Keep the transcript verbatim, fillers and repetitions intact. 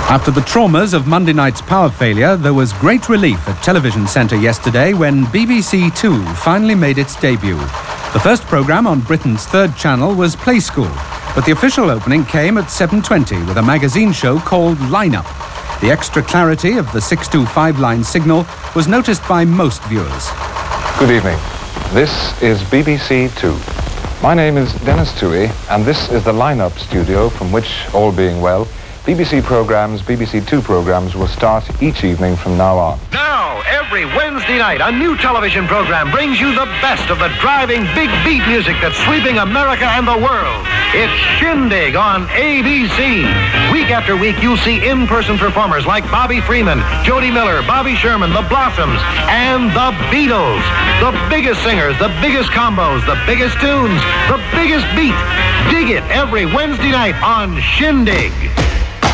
After the traumas of Monday night's power failure, there was great relief at Television Centre yesterday when B B C Two finally made its debut. The first programme on Britain's third channel was Play School, but the official opening came at seven twenty with a magazine show called Line Up. The extra clarity of the six two five line signal was noticed by most viewers. Good evening. This is B B C Two. My name is Dennis Toohey, and this is the Line Up studio from which, all being well, B B C programmes, B B C Two programmes will start each evening from now on. Now, every Wednesday night, a new television program brings you the best of the driving big beat music that's sweeping America and the world. It's Shindig on A B C. Week after week, you'll see in-person performers like Bobby Freeman, Jody Miller, Bobby Sherman, The Blossoms, and The Beatles. The biggest singers, the biggest combos, the biggest tunes, the biggest beat. Dig it every Wednesday night on Shindig.